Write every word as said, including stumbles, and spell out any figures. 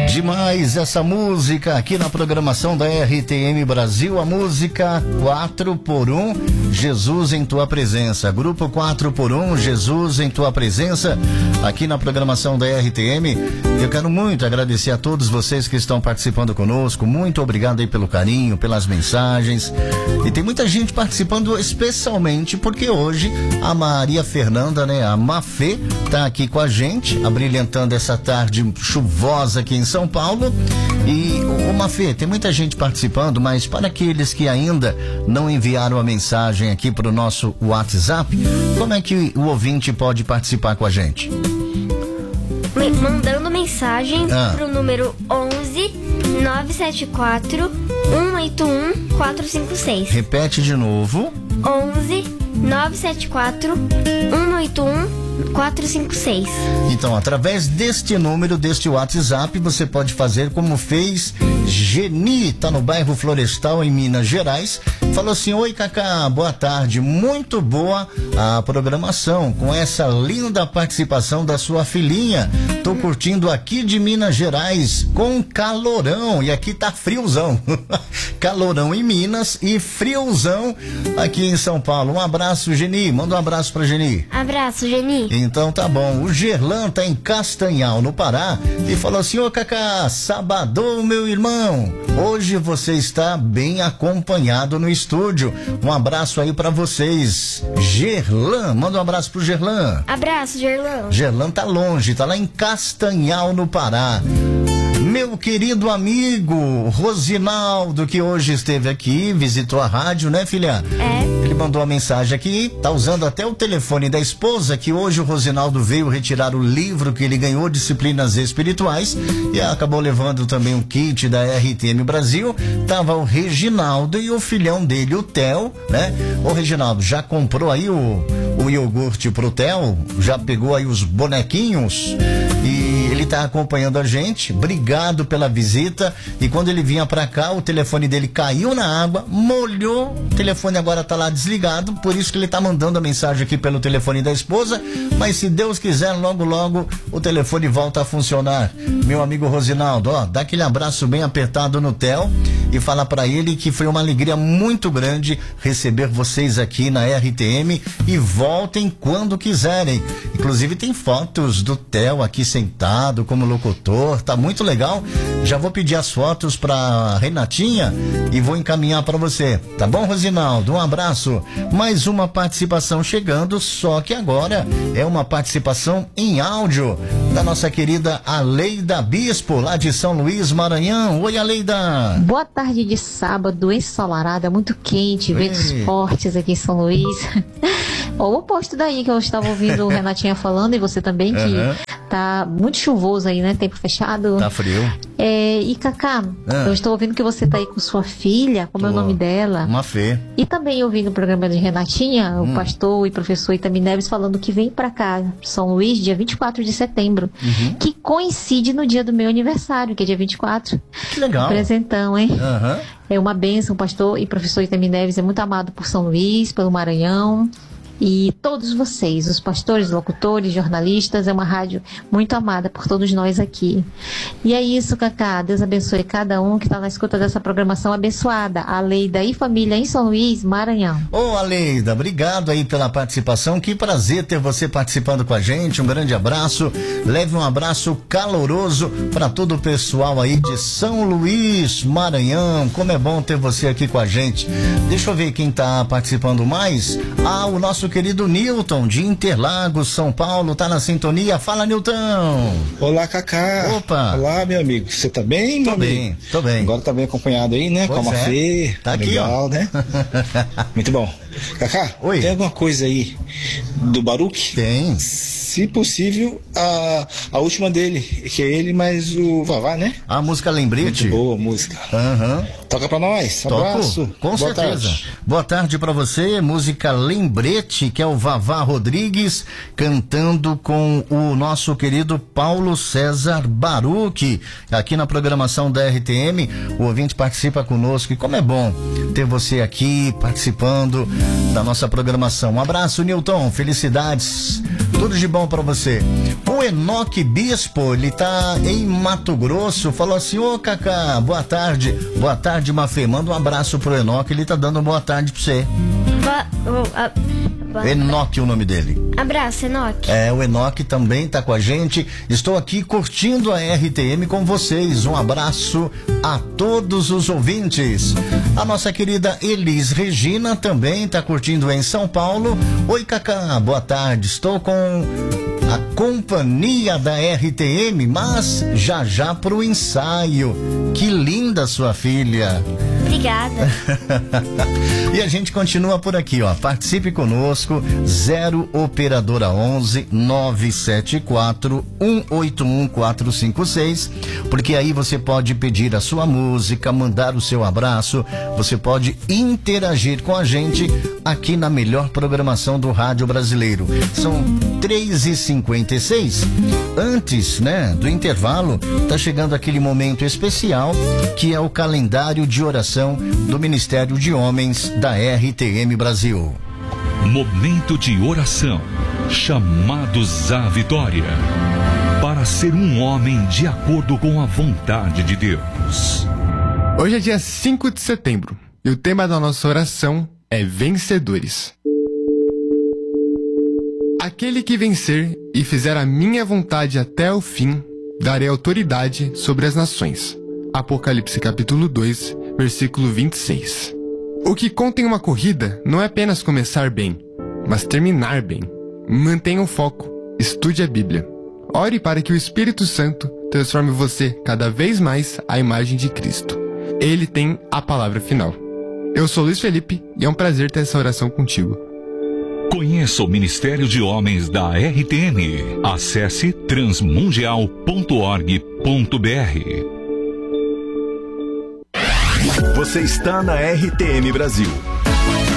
Demais essa música aqui na programação da R T M Brasil, a música quatro por um, Jesus em Tua Presença. Grupo quatro por um, Jesus em Tua Presença, aqui na programação da R T M. Eu quero muito agradecer a todos vocês que estão participando conosco. Muito obrigado aí pelo carinho, pelas mensagens. E tem muita gente participando, especialmente porque hoje a Maria Fernanda, né, a Mafê, tá aqui com a gente, abrilhantando essa tarde chuvosa aqui em São Paulo. E, ô Mafê, tem muita gente participando, mas para aqueles que ainda não enviaram a mensagem aqui para o nosso WhatsApp, como é que o ouvinte pode participar com a gente? Mandando mensagem ah. pro número onze nove sete quatro um oito um quatro cinco seis. Repete de novo. onze nove sete quatro um oito um quatro cinco seis. Então, através deste número, deste WhatsApp, você pode fazer como fez Geni, tá no bairro Florestal, em Minas Gerais. Falou assim: oi Cacá, boa tarde, muito boa a programação, com essa linda participação da sua filhinha. Tô curtindo aqui de Minas Gerais, com calorão, e aqui tá friozão. Calorão em Minas e friozão aqui em São Paulo. Um abraço, Geni, manda um abraço pra Geni. Abraço, Geni. Então tá bom, o Gerlan tá em Castanhal, no Pará, e falou assim: ô Cacá, sabadão, meu irmão, hoje você está bem acompanhado no estúdio. Um abraço aí pra vocês. Gerlan, manda um abraço pro Gerlan. Abraço, Gerlan. Gerlan tá longe, tá lá em Castanhal, no Pará. Meu querido amigo Rosinaldo, que hoje esteve aqui, visitou a rádio, né, filha? É. Ele mandou uma mensagem aqui, tá usando até o telefone da esposa, que hoje o Rosinaldo veio retirar o livro que ele ganhou, Disciplinas Espirituais, e acabou levando também um kit da R T M Brasil. Tava o Reginaldo e o filhão dele, o Theo, né? Ô Reginaldo, já comprou aí o, o iogurte pro Theo? Já pegou aí os bonequinhos? E ele tá acompanhando a gente. Obrigado pela visita. E quando ele vinha pra cá, o telefone dele caiu na água, molhou, o telefone agora tá lá desligado, por isso que ele tá mandando a mensagem aqui pelo telefone da esposa, mas se Deus quiser, logo logo o telefone volta a funcionar. Meu amigo Rosinaldo, ó, dá aquele abraço bem apertado no Theo e fala pra ele que foi uma alegria muito grande receber vocês aqui na R T M, e voltem quando quiserem. Inclusive tem fotos do Theo aqui sentado como locutor, tá muito legal. Já vou pedir as fotos pra Renatinha e vou encaminhar pra você, tá bom, Rosinaldo? Um abraço. Mais uma participação chegando, só que agora é uma participação em áudio da nossa querida Aleida Bispo, lá de São Luís, Maranhão. Oi, Aleida. Boa tarde de sábado, ensolarada, muito quente, ventos fortes aqui em São Luís. O oposto daí que eu estava ouvindo o Renatinha falando, e você também, que uhum. tá muito chuvoso aí, né? Tempo fechado. Tá frio. É, e Cacá, ah. eu estou ouvindo que você tá aí com sua filha, como é o nome dela? Mafê. E também ouvindo o programa de Renatinha, hum. o pastor e professor Itami Neves falando que vem pra cá, São Luís, dia vinte e quatro de setembro, uhum. que coincide no dia do meu aniversário, que é dia vinte e quatro. Que legal. Um presentão, hein? Uhum. É uma bênção, pastor e professor Itami Neves é muito amado por São Luís, pelo Maranhão. E todos vocês, os pastores, locutores, jornalistas, é uma rádio muito amada por todos nós aqui. E é isso, Cacá. Deus abençoe cada um que está na escuta dessa programação abençoada. Aleida e família em São Luís, Maranhão. Ô, Aleida, obrigado aí pela participação. Que prazer ter você participando com a gente. Um grande abraço. Leve um abraço caloroso para todo o pessoal aí de São Luís, Maranhão. Como é bom ter você aqui com a gente. Deixa eu ver quem está participando mais. Ah, o nosso querido Nilton, de Interlagos, São Paulo, tá na sintonia. Fala, Nilton. Olá, Cacá. Opa. Olá, meu amigo. Você tá bem, meu Tô amigo? bem, tô bem. Agora tá bem acompanhado aí, né? Pois Com a Mafê. É. Tá aqui, legal, ó. Né? Muito bom. Cacá, Oi. Tem alguma coisa aí do Baruch? Tem. Se possível, a, a última dele, que é ele, mas o Vavá, né? A música Lembrete. Muito boa música. Aham. Uhum. Toca pra nós. Um Toco, abraço. com Boa certeza. Tarde. Boa tarde pra você. Música Lembrete, que é o Vavá Rodrigues cantando com o nosso querido Paulo César Baruch, aqui na programação da R T M. O ouvinte participa conosco, e como é bom ter você aqui participando da nossa programação. Um abraço, Nilton. Felicidades Tudo de bom pra você. O Enoque Bispo, ele tá em Mato Grosso, falou assim: ô Cacá, boa tarde. Boa tarde, Mafê. Manda um abraço pro Enoque, ele tá dando boa tarde pra você. Ba oh, a ba Enoque, o nome dele. Abraço, Enoque. É, o Enoque também tá com a gente. Estou aqui curtindo a R T M com vocês. Um abraço a todos os ouvintes. A nossa querida Elis Regina também tá curtindo em São Paulo. Oi, Cacá, boa tarde. Estou com a companhia da R T M, mas já já pro ensaio. Que linda sua filha. Obrigada. E a gente continua por aqui, ó. Participe conosco, zero operadora onze nove sete quatro um oito um quatro cinco seis, porque aí você pode pedir a sua música, mandar o seu abraço, você pode interagir com a gente aqui na melhor programação do rádio brasileiro. São três e cinquenta e seis. Antes, né, do intervalo, tá chegando aquele momento especial que é o calendário de oração do Ministério de Homens da R T M Brasil. Momento de oração, chamados à vitória, para ser um homem de acordo com a vontade de Deus. Hoje é dia cinco de setembro e o tema da nossa oração é vencedores. Aquele que vencer e fizer a minha vontade até o fim, darei autoridade sobre as nações. Apocalipse capítulo dois, versículo vinte e seis. O que conta em uma corrida não é apenas começar bem, mas terminar bem. Mantenha o foco, estude a Bíblia. Ore para que o Espírito Santo transforme você cada vez mais à imagem de Cristo. Ele tem a palavra final. Eu sou Luiz Felipe e é um prazer ter essa oração contigo. Conheça o Ministério de Homens da R T M. Acesse transmundial ponto org ponto br. Você está na R T M Brasil.